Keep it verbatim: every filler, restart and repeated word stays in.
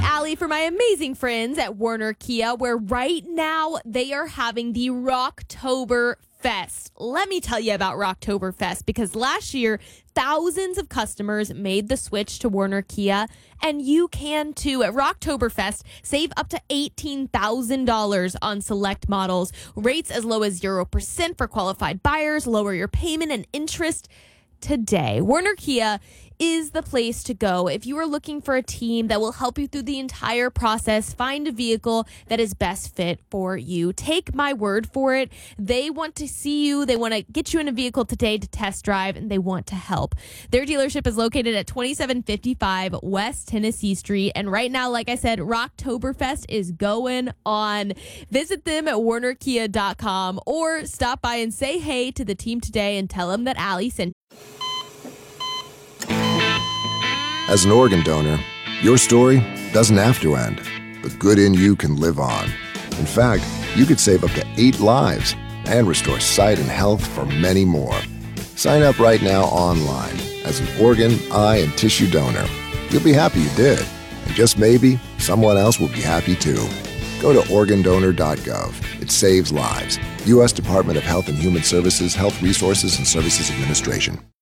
Allie for my amazing friends at Werner Kia, where right now they are having the Rocktober Fest. Let me tell you about Rocktober Fest, because last year, thousands of customers made the switch to Werner Kia, and you can too. At Rocktober Fest, save up to eighteen thousand dollars on select models. Rates as low as zero percent for qualified buyers. Lower your payment and interest today. Werner Kia is the place to go if you are looking for a team that will help you through the entire process. Find a vehicle that is best fit for you. Take my word for it. They want to see you. They want to get you in a vehicle today to test drive, and they want to help. Their dealership is located at twenty-seven fifty-five West Tennessee Street. And right now, like I said, Rocktoberfest is going on. Visit them at werner kia dot com or stop by and say hey to the team today and tell them that Allie sent you. As an organ donor, your story doesn't have to end. The good in you can live on. In fact, you could save up to eight lives and restore sight and health for many more. Sign up right now online as an organ, eye, and tissue donor. You'll be happy you did, and just maybe someone else will be happy too. Go to organ donor dot gov. It saves lives. U S Department of Health and Human Services, Health Resources and Services Administration.